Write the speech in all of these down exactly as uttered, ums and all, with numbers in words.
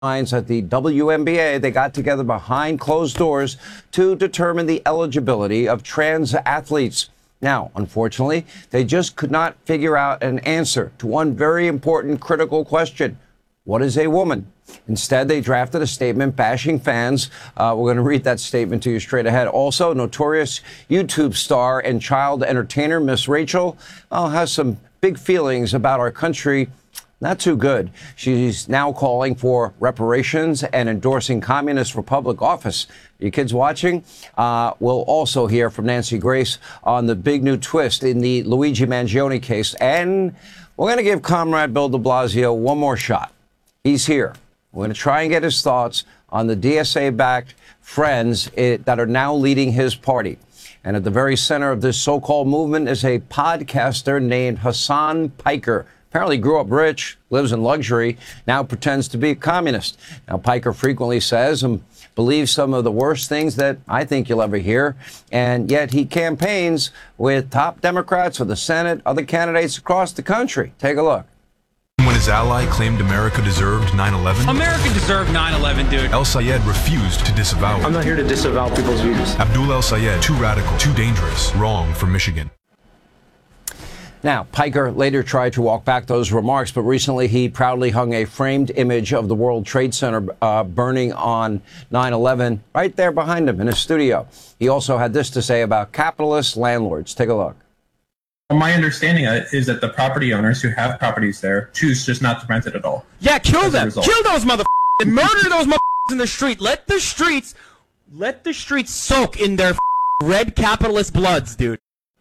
At the W N B A, they got together behind closed doors to determine the eligibility of trans athletes. Now, unfortunately, they just could not figure out an answer to one very important, critical question. What is a woman? Instead, they drafted a statement bashing fans. Uh, we're going to read that statement to you straight ahead. Also, notorious YouTube star and child entertainer Miss Rachel uh, has some big feelings about our country. Not too good. She's now calling for reparations and endorsing communists for public office. You kids watching? Uh, we'll also hear from Nancy Grace on the big new twist in the Luigi Mangione case. And we're going to give Comrade Bill de Blasio one more shot. He's here. We're going to try and get his thoughts on the D S A-backed friends it, that are now leading his party. And at the very center of this so-called movement is a podcaster named Hasan Piker. Apparently grew up rich, lives in luxury, now pretends to be a communist. Now, Piker frequently says and believes some of the worst things that I think you'll ever hear, and yet he campaigns with top Democrats for the Senate, other candidates across the country. Take a look. When his ally claimed America deserved nine eleven, America deserved nine eleven, dude. El Sayed refused to disavow it. I'm not here to disavow people's views. Abdul El Sayed, too radical, too dangerous, wrong for Michigan. Now, Piker later tried to walk back those remarks, but recently he proudly hung a framed image of the World Trade Center uh, burning on nine eleven right there behind him in his studio. He also had this to say about capitalist landlords. Take a look. My understanding is that the property owners who have properties there choose just not to rent it at all. Yeah, kill them. Kill those motherfuckers. Murder those motherfuckers in the street. Let the streets, let the streets soak in their red capitalist bloods, dude.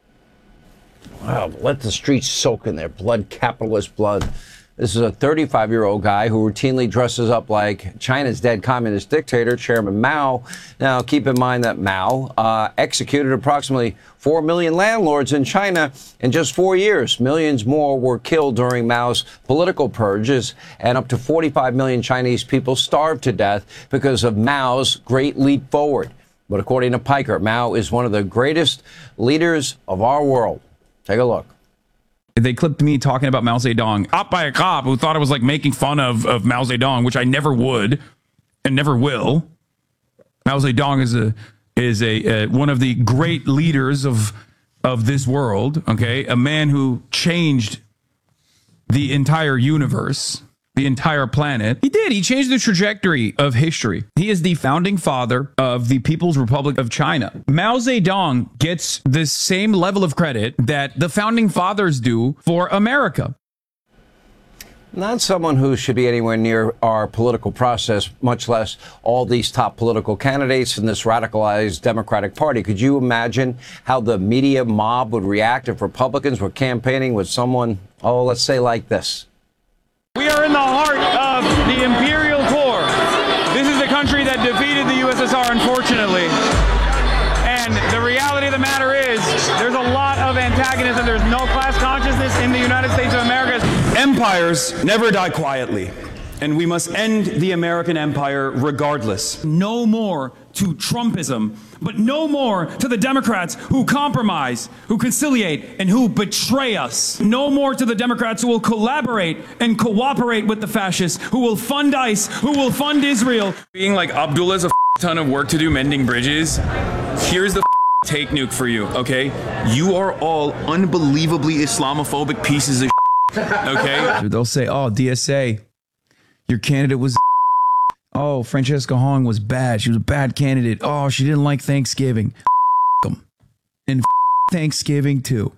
Wow, let the streets soak in their blood, capitalist blood. This is a thirty-five-year-old guy who routinely dresses up like China's dead communist dictator, Chairman Mao. Now, keep in mind that Mao uh, executed approximately four million landlords in China in just four years. Millions more were killed during Mao's political purges, and up to forty-five million Chinese people starved to death because of Mao's great leap forward. But according to Piker, Mao is one of the greatest leaders of our world. Take a look. They clipped me talking about Mao Zedong up by a cop who thought I was like making fun of, of Mao Zedong, which I never would and never will. Mao Zedong is a is a uh, one of the great leaders of of this world. OK, a man who changed the entire universe, the entire planet. He did. He changed the trajectory of history. He is the founding father of the People's Republic of China. Mao Zedong gets the same level of credit that the founding fathers do for America. Not someone who should be anywhere near our political process, much less all these top political candidates in this radicalized Democratic Party. Could you imagine how the media mob would react if Republicans were campaigning with someone, oh, let's say like this? We are in the heart of the Imperial Core. This is the country that defeated the U S S R, unfortunately. And the reality of the matter is, there's a lot of antagonism. There's no class consciousness in the United States of America. Empires never die quietly, and we must end the American empire regardless. No more to Trumpism, but no more to the Democrats who compromise, who conciliate, and who betray us. No more to the Democrats who will collaborate and cooperate with the fascists, who will fund ICE, who will fund Israel. Being like Abdullah's a ton of work to do mending bridges. Here's the take nuke for you, okay? You are all unbelievably Islamophobic pieces of okay? They'll say, oh, D S A, your candidate was oh, Francesca Hong was bad. She was a bad candidate. Oh, she didn't like Thanksgiving. Them. And Thanksgiving, too.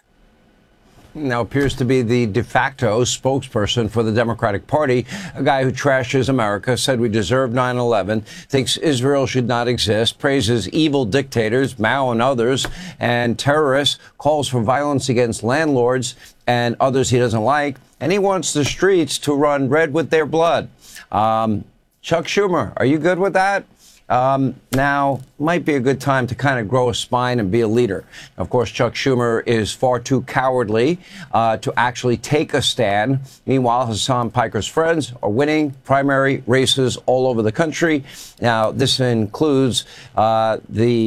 Now appears to be the de facto spokesperson for the Democratic Party, a guy who trashes America, said we deserve nine eleven, thinks Israel should not exist, praises evil dictators, Mao and others, and terrorists, calls for violence against landlords and others he doesn't like, and he wants the streets to run red with their blood. Um, Chuck Schumer, are you good with that? Um, now, might be a good time to kind of grow a spine and be a leader. Of course, Chuck Schumer is far too cowardly uh, to actually take a stand. Meanwhile, Hasan Piker's friends are winning primary races all over the country. Now, this includes uh, the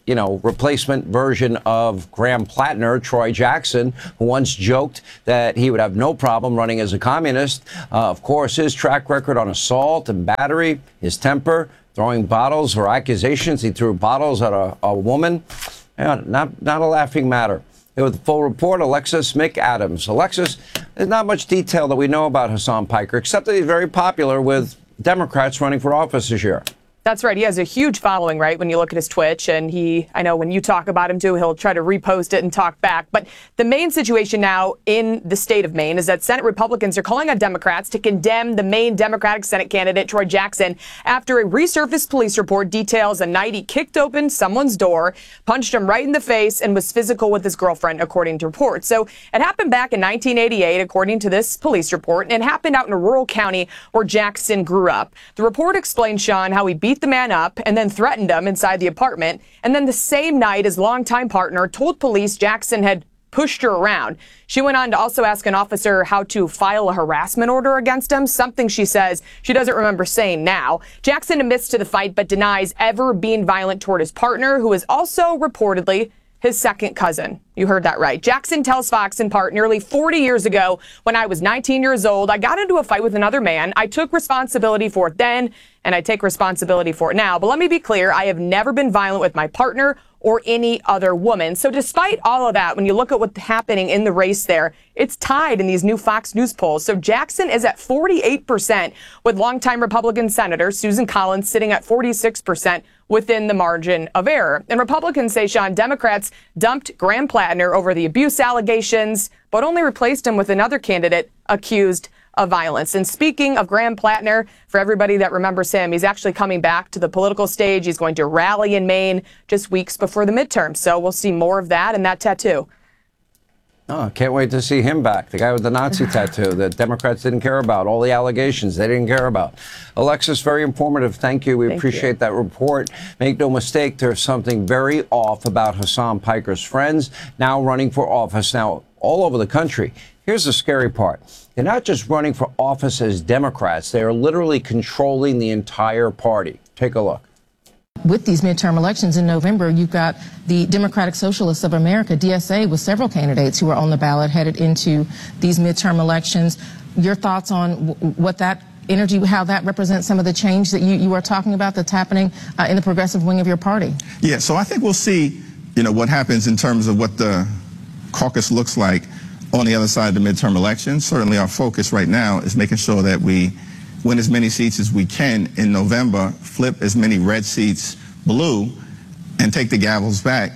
you know, replacement version of Graham Plattner, Troy Jackson, who once joked that he would have no problem running as a communist. Uh, of course, his track record on assault and battery, his temper, throwing bottles or accusations. He threw bottles at a, a woman. Yeah, not, not a laughing matter. With the full report, Alexis McAdams. Alexis, there's not much detail that we know about Hasan Piker, except that he's very popular with Democrats running for office this year. That's right. He has a huge following, right, when you look at his Twitch. And he, I know when you talk about him, too, he'll try to repost it and talk back. But the main situation now in the state of Maine is that Senate Republicans are calling on Democrats to condemn the Maine Democratic Senate candidate, Troy Jackson, after a resurfaced police report details a night he kicked open someone's door, punched him right in the face, and was physical with his girlfriend, according to reports. So it happened back in nineteen eighty-eight, according to this police report, and it happened out in a rural county where Jackson grew up. The report explained, Sean, how he beat the man up and then threatened him inside the apartment. And then the same night, his longtime partner told police Jackson had pushed her around. She went on to also ask an officer how to file a harassment order against him, something she says she doesn't remember saying now. Jackson admits to the fight but denies ever being violent toward his partner, who is also reportedly his second cousin. You heard that right. Jackson tells Fox in part, nearly forty years ago, when I was nineteen years old, I got into a fight with another man. I took responsibility for it then, and I take responsibility for it now. But let me be clear, I have never been violent with my partner or any other woman. So despite all of that, when you look at what's happening in the race there, it's tied in these new Fox News polls. So Jackson is at forty-eight percent, with longtime Republican Senator Susan Collins sitting at forty-six percent within the margin of error. And Republicans say, Sean, Democrats dumped Graham Plattner over the abuse allegations, but only replaced him with another candidate accused of violence. And speaking of Graham Plattner, for everybody that remembers him, he's actually coming back to the political stage. He's going to rally in Maine just weeks before the midterm. So we'll see more of that and that tattoo. Oh, can't wait to see him back. The guy with the Nazi tattoo that Democrats didn't care about. All the allegations they didn't care about. Alexis, very informative. Thank you. We Thank appreciate you. that report. Make no mistake, there's something very off about Hasan Piker's friends now running for office now all over the country. Here's the scary part. They're not just running for office as Democrats. They are literally controlling the entire party. Take a look. With these midterm elections in November, you've got the Democratic Socialists of America, D S A, with several candidates who are on the ballot headed into these midterm elections. Your thoughts on w what that energy, how that represents some of the change that you, you are talking about that's happening uh, in the progressive wing of your party? Yeah, so I think we'll see, you know, what happens in terms of what the caucus looks like on the other side of the midterm elections. Certainly our focus right now is making sure that we win as many seats as we can in November, flip as many red seats blue, and take the gavels back.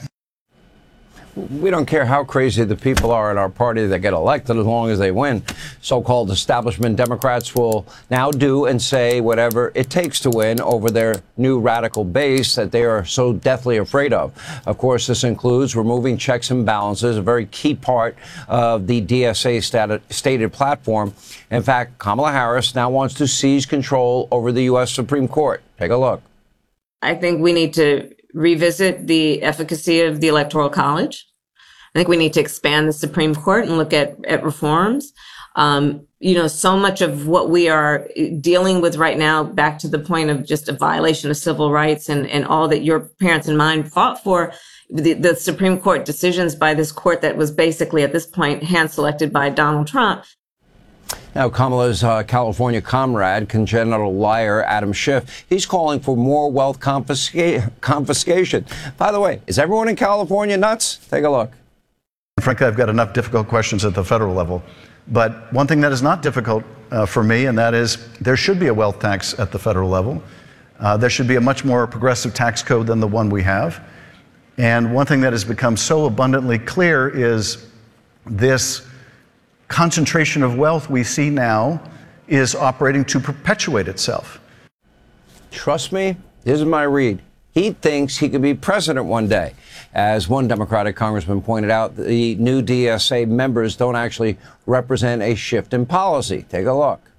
We don't care how crazy the people are in our party that get elected as long as they win. So-called establishment Democrats will now do and say whatever it takes to win over their new radical base that they are so deathly afraid of. Of course, this includes removing checks and balances, a very key part of the D S A stated, stated platform. In fact, Kamala Harris now wants to seize control over the U S Supreme Court. Take a look. I think we need to revisit the efficacy of the Electoral College. I think we need to expand the Supreme Court and look at, at reforms. Um, you know, so much of what we are dealing with right now, back to the point of just a violation of civil rights and, and all that your parents and mine fought for, the, the Supreme Court decisions by this court that was basically at this point hand-selected by Donald Trump. Now, Kamala's uh, California comrade, congenital liar Adam Schiff, he's calling for more wealth confisca confiscation. By the way, is everyone in California nuts? Take a look. Frankly, I've got enough difficult questions at the federal level. But one thing that is not difficult uh, for me, and that is there should be a wealth tax at the federal level. Uh, there should be a much more progressive tax code than the one we have. And one thing that has become so abundantly clear is this concentration of wealth we see now is operating to perpetuate itself. Trust me, this is my read. He thinks he could be president one day. As one Democratic congressman pointed out, the new D S A members don't actually represent a shift in policy. Take a look.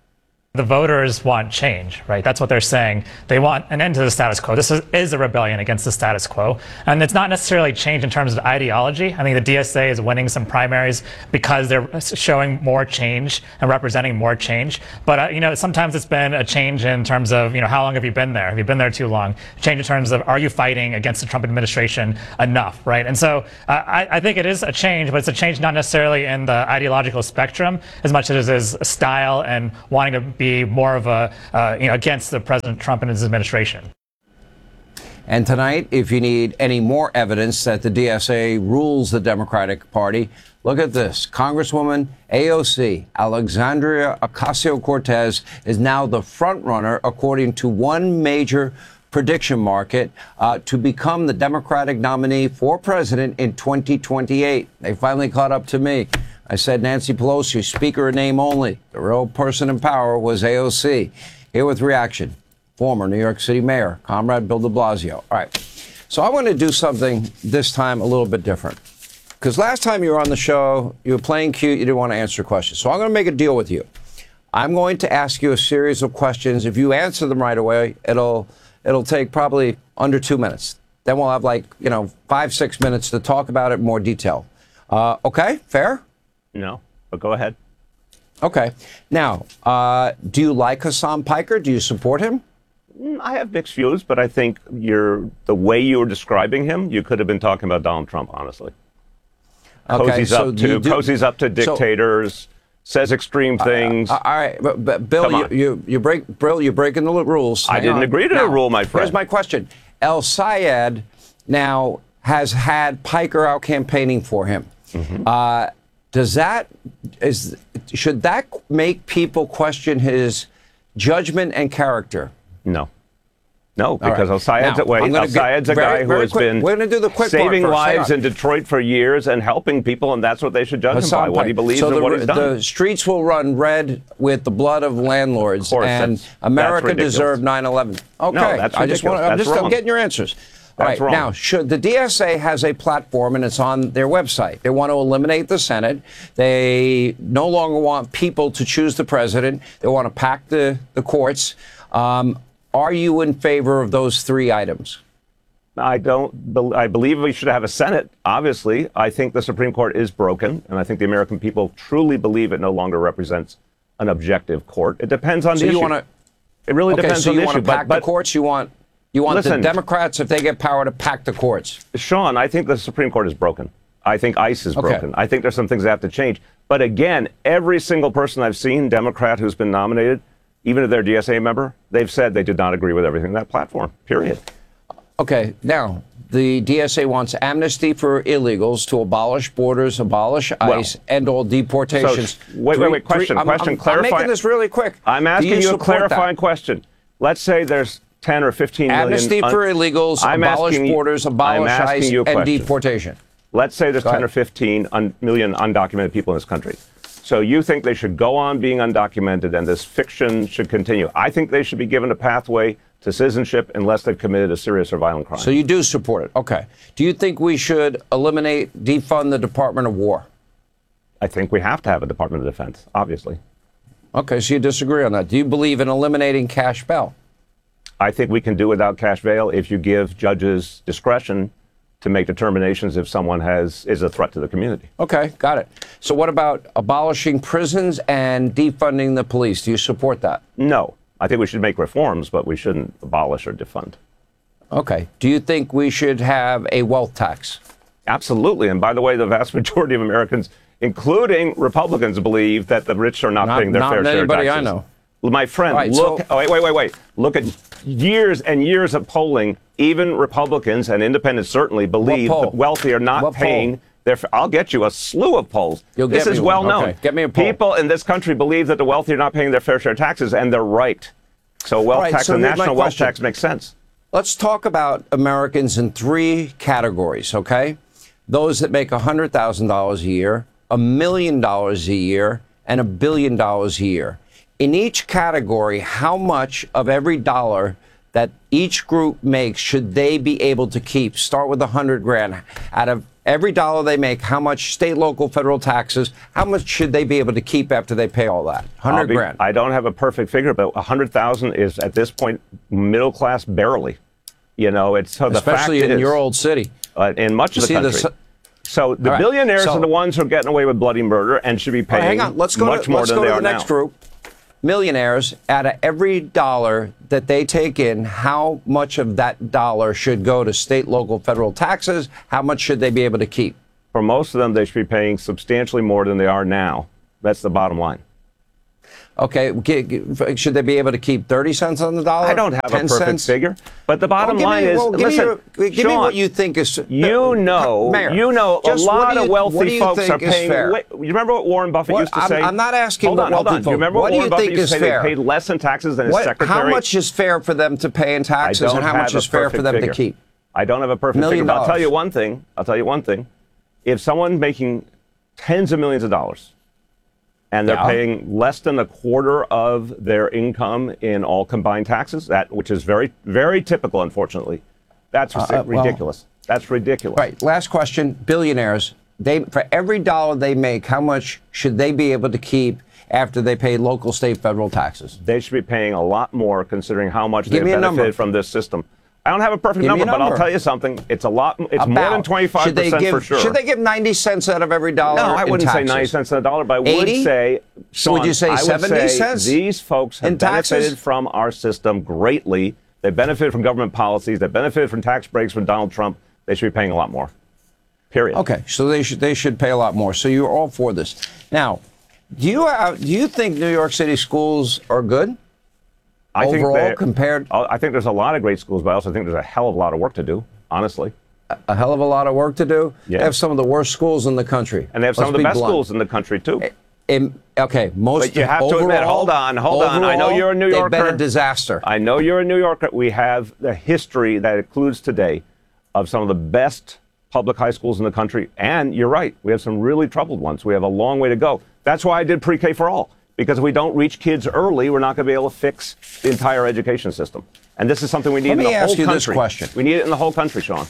The voters want change, right? That's what they're saying. They want an end to the status quo. This is, is a rebellion against the status quo. And it's not necessarily change in terms of ideology. I think the D S A is winning some primaries because they're showing more change and representing more change. But, uh, you know, sometimes it's been a change in terms of, you know, how long have you been there? Have you been there too long? Change in terms of, are you fighting against the Trump administration enough, right? And so uh, I, I think it is a change, but it's a change not necessarily in the ideological spectrum as much as it is style and wanting to be more of a, uh, you know, against the President Trump and his administration. And tonight, if you need any more evidence that the D S A rules the Democratic Party, look at this. Congresswoman A O C, Alexandria Ocasio-Cortez, is now the front runner, according to one major prediction market, uh, to become the Democratic nominee for president in twenty twenty-eight. They finally caught up to me. I said Nancy Pelosi, speaker in name only. The real person in power was A O C. Here with reaction, former New York City Mayor, Comrade Bill de Blasio. All right. So I want to do something this time a little bit different. Because last time you were on the show, you were playing cute, you didn't want to answer questions. So I'm going to make a deal with you. I'm going to ask you a series of questions. If you answer them right away, it'll it'll take probably under two minutes. Then we'll have like, you know, five, six minutes to talk about it in more detail. Uh, okay? Fair? No, but go ahead. Okay. Now, uh, do you like Hassan Piker? Do you support him? I have mixed views, but I think you're the way you were describing him, you could have been talking about Donald Trump, honestly. Okay, Cozy's so up do you to do- Cozy's up to so- dictators, says extreme things. Uh, all right, but, but Bill, Come you, on. you you break, Bill, you're breaking the rules. I Hang didn't on. agree to Now, the rule, my friend. Here's my question: El Sayed now has had Piker out campaigning for him. Mm-hmm. Uh, does that is should that make people question his judgment and character? No. No, because right. El Sayed's, Now, a, wait, I'm gonna El Sayed's a get very- guy who very has quick. been We're gonna do the quick part saving first. Hang lives on. in Detroit for years and helping people, and that's what they should judge him by, Hassan what he Piker. believes so and the, what he's done. The streets will run red with the blood of landlords, Of course, and that's- America that's ridiculous. deserved nine eleven. Okay, No, that's I just want. ridiculous. I'm That's just I'm wrong. getting your answers. All That's right, wrong. now, should the D S A has a platform and it's on their website. They want to eliminate the Senate. They no longer want people to choose the president. They want to pack the the courts. Um, are you in favor of those three items? I don't. Be- I believe we should have a Senate. Obviously, I think the Supreme Court is broken, and I think the American people truly believe it no longer represents an objective court. It depends on So the you issue. want to? It really okay, depends so on you the want issue. to pack but, the but courts? You want you want Listen. the Democrats, if they get power, to pack the courts? Sean, I think the Supreme Court is broken. I think ICE is Okay. broken. I think there's some things that have to change. But again, every single person I've seen, Democrat who's been nominated, even if they're a D S A member, they've said they did not agree with everything in that platform. Period. Okay, now the D S A wants amnesty for illegals, to abolish borders, abolish ICE, Well, end all deportations. So, wait, wait, wait. Question, I'm, question. I'm, clarify. I'm making this really quick. I'm Do asking you, a support clarifying that? question. Let's say there's ten or fifteen million. Amnesty un- for illegals, I'm abolish asking you- borders, I'm abolish asking ICE, you a and question. deportation. Let's say there's Go ten ahead. or fifteen un- million undocumented people in this country. So you think they should go on being undocumented and this fiction should continue? I think they should be given a pathway to citizenship unless they've committed a serious or violent crime. So you do support it. Okay. Do you think we should eliminate, defund the Department of War? I think we have to have a Department of Defense, obviously. Okay, so you disagree on that. Do you believe in eliminating cash bail? I think we can do without cash bail if you give judges discretion to make determinations if someone has is a threat to the community. Okay, got it. So what about abolishing prisons and defunding the police? Do you support that? No. I think we should make reforms, but we shouldn't abolish or defund. Okay. Do you think we should have a wealth tax? Absolutely. And by the way, the vast majority of Americans, including Republicans, believe that the rich are not, Not- paying their not fair share of anybody taxes. I know. My friend, Right, look. so- oh, wait, wait, wait, wait. Look at years and years of polling. Even Republicans and independents certainly believe poll? the wealthy are not What paying poll? their. I'll get you a slew of polls. You'll this get is me well one. known. Okay, get me a poll. People in this country believe that the wealthy are not paying their fair share of taxes, and they're right. So a wealth All right, tax, so a here's my national wealth question. tax makes sense. Let's talk about Americans in three categories, okay? Those that make one hundred thousand dollars a year, a million dollars a year, and a billion dollars a year. In each category, how much of every dollar that each group makes should they be able to keep? Start with a hundred grand. Out of every dollar they make, how much state, local, federal taxes, how much should they be able to keep after they pay all that? one hundred be, grand. I don't have a perfect figure, but one hundred thousand is at this point middle class barely. You know, it's so the Especially fact in is, your old city. Uh, in much You of the see country. this- So the All right, billionaires so- are the ones who are getting away with bloody murder and should be All right, paying hang on. Let's go much to, more let's than go they to the are next now. group. Millionaires, out of every dollar that they take in, how much of that dollar should go to state, local, federal taxes? How much should they be able to keep? For most of them, they should be paying substantially more than they are now. That's the bottom line. Okay, g- g- should they be able to keep thirty cents on the dollar? I don't have a ten perfect cents? figure, but the bottom Well, give line me- is, well, give me listen, your- give me Sean, what you think is. You know, Mayor, you know, a just what lot do of you- what do wealthy you folks think are is paying. fair? Wait, you remember what Warren Buffett What- used to I'm- say? I'm not asking Hold what on, hold wealthy on. folks- You remember what what do you Warren Buffett think used is to say? fair? They paid less in taxes than his What, secretary. how much is fair for them to pay in I taxes, don't and how much have is a fair for perfect them figure. to keep? I don't have a perfect Million figure, but I'll tell dollars. you one thing. I'll tell you one thing. If someone making tens of millions of dollars and they're Yeah. paying less than a quarter of their income in all combined taxes, that which is very, very typical, unfortunately, that's Uh, uh, well- ridiculous. That's ridiculous. Right. Last question. Billionaires, they for every dollar they make, how much should they be able to keep after they pay local, state, federal taxes? They should be paying a lot more considering how much Give they me a number. benefited from this system. I don't have a perfect Give me number, a but I'll number. tell you something. It's a lot. It's more than About. twenty-five Should they percent give, for sure. Should they give ninety cents out of every dollar? No, I in wouldn't say taxes? ninety cents on a dollar, but I would eighty? say, So would Sean, you say I would seventy say cents These folks have in taxes? benefited from our system greatly. They benefited from government policies. They benefited from tax breaks from Donald Trump. They should be paying a lot more. Period. Okay, so they should they should pay a lot more. So you're all for this. Now, do you uh, do you think New York City schools are good? I think overall they- compared? I think there's a lot of great schools, but I also think there's a hell of a lot of work to do, honestly. A hell of a lot of work to do. Yeah. They have some of the worst schools in the country, And they have some Let's of the be best blunt. schools in the country, too. In- okay, most. But you have to overall, admit, hold on, hold on. I know overall, you're a New Yorker. They've been a disaster. I know you're a New Yorker. We have the history that includes today of some of the best public high schools in the country. And you're right, we have some really troubled ones. We have a long way to go. That's why I did pre-K for all. Because if we don't reach kids early, we're not going to be able to fix the entire education system. And this is something we need Let in me the whole ask you country. this question. We need it in the whole country, Sean.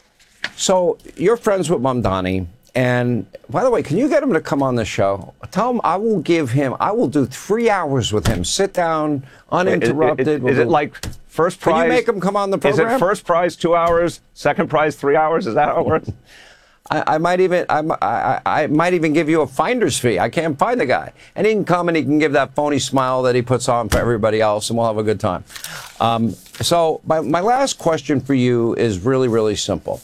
So you're friends with Mamdani, and by the way, can you get him to come on the show? Tell him I will give him. I will do three hours with him. Sit down, uninterrupted. Is, is, We'll is it do- like first prize? Can you make him come on the program? Is it first prize two hours, second prize three hours? Is that how it works? I, I might even I, I, I might even give you a finder's fee. I can't find the guy, and he can come and he can give that phony smile that he puts on for everybody else, and we'll have a good time. Um, so my, my last question for you is really really simple: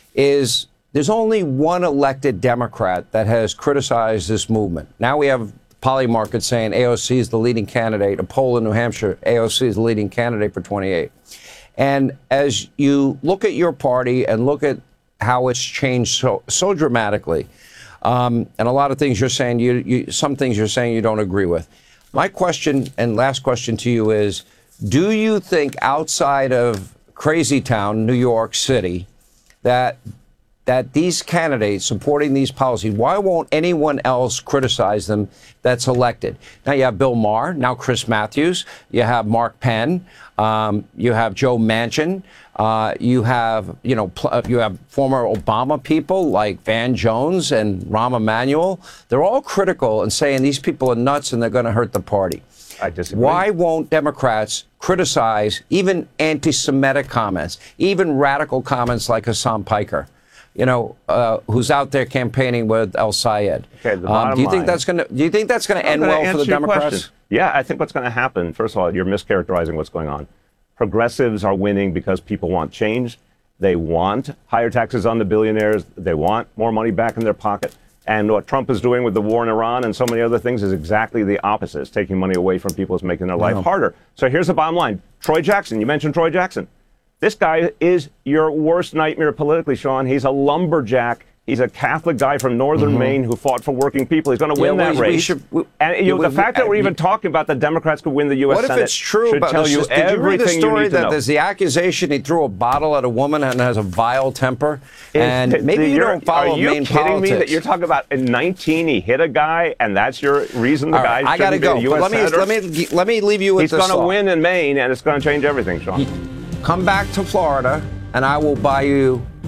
is there's only one elected Democrat that has criticized this movement. Now we have Polymarket saying A O C is the leading candidate. A poll in New Hampshire, A O C is the leading candidate for twenty-eight. And as you look at your party and look at how it's changed so so dramatically, um, and a lot of things you're saying, you, you some things you're saying you don't agree with. My question and last question to you is: do you think outside of Crazy Town, New York City, that that these candidates supporting these policies, why won't anyone else criticize them that's elected? Now you have Bill Maher, now Chris Matthews, you have Mark Penn, um, you have Joe Manchin, uh, you have you know pl- you have former Obama people like Van Jones and Rahm Emanuel. They're all critical and saying these people are nuts and they're going to hurt the party. I disagree. Why won't Democrats criticize even anti-Semitic comments, even radical comments like Hassan Piker? You know, uh, who's out there campaigning with El Sayed. Okay, the um, bottom do you think line- that's going to? Do you think that's going to I'm end gonna well for answer the your Democrats? question. Yeah, I think what's going to happen, first of all, you're mischaracterizing what's going on. Progressives are winning because people want change. They want higher taxes on the billionaires. They want more money back in their pocket. And what Trump is doing with the war in Iran and so many other things is exactly the opposite. It's taking money away from people. It's making their life Wow. harder. So here's the bottom line. Troy Jackson, you mentioned Troy Jackson. This guy is your worst nightmare politically, Sean. He's a lumberjack. He's a Catholic guy from northern Mhm. Maine who fought for working people. He's going to Yeah, win that we- we race. should- we- and you know, we- the fact that we're we- even talking about the Democrats could win the U S What if Senate it's true? should About tell this? you Did you read the everything story you need to that know. there's the accusation he threw a bottle at a woman and has a vile temper? Is- and th- maybe you you're- don't follow Are you Maine kidding politics. me that you're talking about in nineteen he hit a guy and that's your reason the All right, guy I gotta shouldn't be go. a U But S let me senator? let me let me leave you with He's this going to thought. win in Maine and it's going to change everything, Sean. Come back to Florida, and I will buy you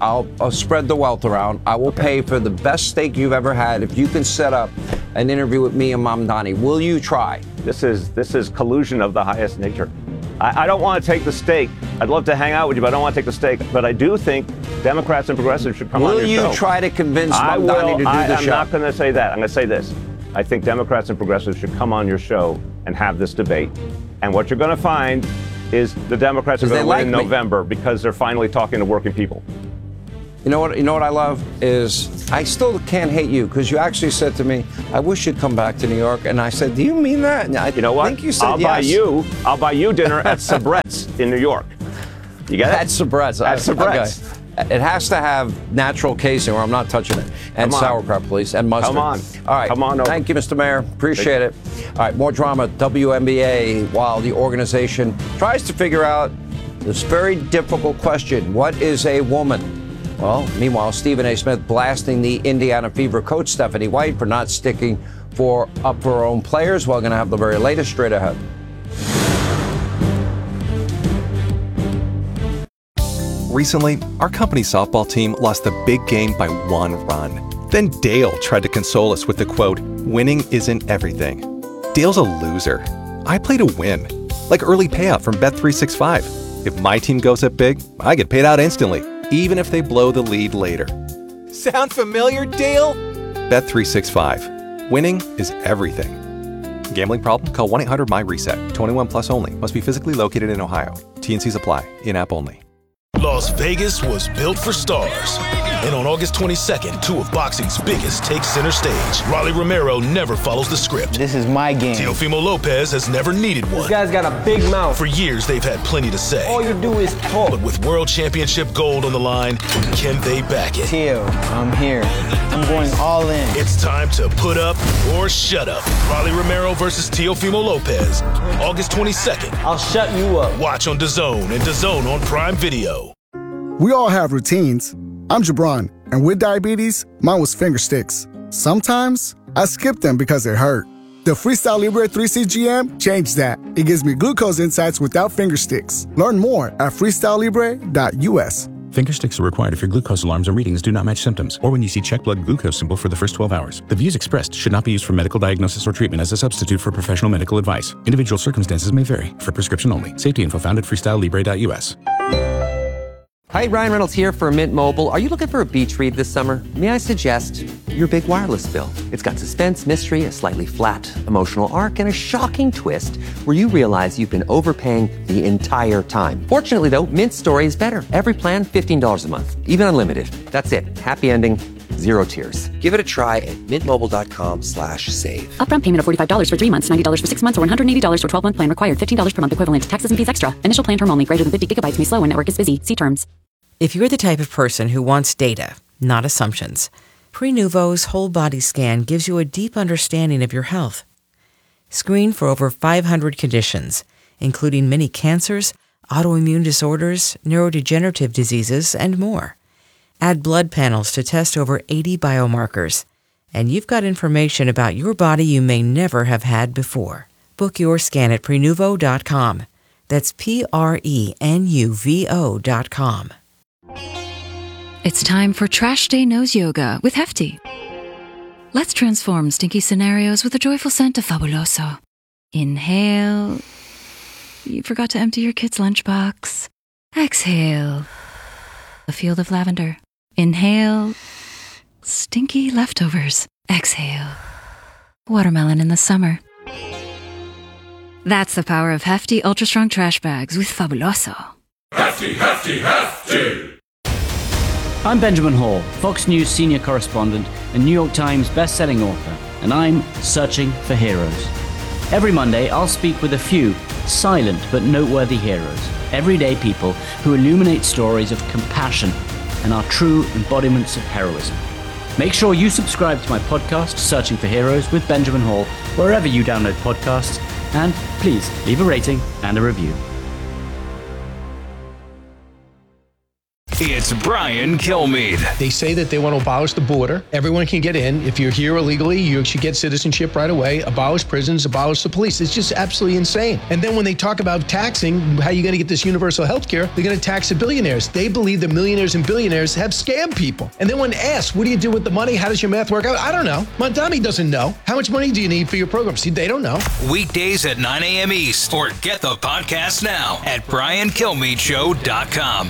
I'll, I'll spread the wealth around. I will pay for the best steak you've ever had if you can set up an interview with me and Mamdani. Will you try? This is this is collusion of the highest nature. I, I don't want to take the steak. I'd love to hang out with you, but I don't want to take the steak. But I do think Democrats and progressives should come will on your you show. try to convince I Mamdani will, to do I, the I'm show? not going to say that. I'm going to say this. I think Democrats and progressives should come on your show and have this debate. And what you're going to find is the Democrats are going to win like in me. November because they're finally talking to working people. You know what? You know what I love is I still can't hate you because you actually said to me, "I wish you'd come back to New York." And I said, "Do you mean that?" And I You know what? think you said I'll yes. buy you. I'll buy you dinner at Sabret's in New York. You get it? At Sabret's. At Sabret's. Okay. It has to have natural casing, or I'm not touching it. And Come on. sauerkraut, please, and mustard. Come on. All right. Come on over. Thank you, Mister Mayor. Appreciate it. All right. More drama. W N B A. While the organization tries to figure out this very difficult question: what is a woman? Well, meanwhile, Stephen A. Smith blasting the Indiana Fever coach Stephanie White for not sticking for up for her own players. We're going to have the very latest straight ahead. Recently, our company softball team lost the big game by one run. Then Dale tried to console us with the quote, "Winning isn't everything." Dale's a loser. I play to win, like early payout from Bet three sixty-five. If my team goes up big, I get paid out instantly, even if they blow the lead later. Sound familiar, Dale? Bet three sixty-five. Winning is everything. Gambling problem? Call one eight hundred M Y reset. twenty-one plus only. Must be physically located in Ohio. T and Cs apply. In-app only. Las Vegas was built for stars. And on August twenty-second, two of boxing's biggest take center stage. Rolly Romero never follows the script. This is my game. Teofimo Lopez has never needed one. This guy's got a big mouth. For years, they've had plenty to say. All you do is talk. But with World Championship gold on the line, can they back it? Teo, I'm here. I'm going all in. It's time to put up or shut up. Rolly Romero versus Teofimo Lopez. August twenty-second. I'll shut you up. Watch on DAZN and DAZN on Prime Video. We all have routines. I'm Jabron, and with diabetes, mine was finger sticks. Sometimes, I skip them because it hurt. The Freestyle Libre three C G M changed that. It gives me glucose insights without finger sticks. Learn more at freestyle libre dot U S. Finger sticks are required if your glucose alarms or readings do not match symptoms, or when you see check blood glucose symbol for the first twelve hours. The views expressed should not be used for medical diagnosis or treatment as a substitute for professional medical advice. Individual circumstances may vary. For prescription only. Safety info found at freestyle libre dot U S. Hi, Ryan Reynolds here for Mint Mobile. Are you looking for a beach read this summer? May I suggest your big wireless bill? It's got suspense, mystery, a slightly flat emotional arc, and a shocking twist where you realize you've been overpaying the entire time. Fortunately, though, Mint's story is better. Every plan, fifteen dollars a month, even unlimited. That's it. Happy ending, zero tears. Give it a try at mintmobile.com slash save. Upfront payment of forty-five dollars for three months, ninety dollars for six months, or one hundred eighty dollars for twelve-month plan required. fifteen dollars per month equivalent. Taxes and fees extra. Initial plan term only. Greater than fifty gigabytes may slow when network is busy. See terms. If you're the type of person who wants data, not assumptions, Prenuvo's whole body scan gives you a deep understanding of your health. Screen for over five hundred conditions, including many cancers, autoimmune disorders, neurodegenerative diseases, and more. Add blood panels to test over eighty biomarkers, and you've got information about your body you may never have had before. Book your scan at Prenuvo dot com. That's P R E N U V O dot com. It's time for Trash Day Nose Yoga with Hefty. Let's transform stinky scenarios with a joyful scent of Fabuloso. Inhale. You forgot to empty your kid's lunchbox. Exhale. A field of lavender. Inhale. Stinky leftovers. Exhale. Watermelon in the summer. That's the power of Hefty Ultra Strong Trash Bags with Fabuloso. Hefty, hefty, hefty! I'm Benjamin Hall, Fox News senior correspondent and New York Times best-selling author, and I'm searching for heroes. Every Monday, I'll speak with a few silent but noteworthy heroes, everyday people who illuminate stories of compassion and are true embodiments of heroism. Make sure you subscribe to my podcast, Searching for Heroes with Benjamin Hall, wherever you download podcasts, and please leave a rating and a review. It's Brian Kilmeade. They say that they want to abolish the border. Everyone can get in. If you're here illegally, you should get citizenship right away. Abolish prisons, abolish the police. It's just absolutely insane. And then when they talk about taxing, how you're going to get this universal health care, they're going to tax the billionaires. They believe the millionaires and billionaires have scammed people. And then when asked, what do you do with the money? How does your math work out? I don't know. Mondami doesn't know. How much money do you need for your program? See, they don't know. Weekdays at nine a.m. East, or get the podcast now at brian kilmeade show dot com.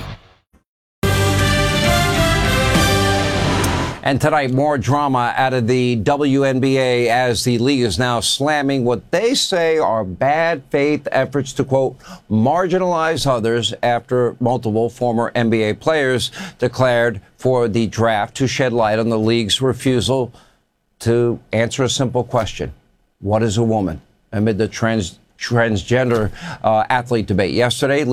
And tonight, more drama out of the W N B A as the league is now slamming what they say are bad faith efforts to, quote, marginalize others after multiple former N B A players declared for the draft to shed light on the league's refusal to answer a simple question. What is a woman? Amid the trans transgender uh, athlete debate yesterday,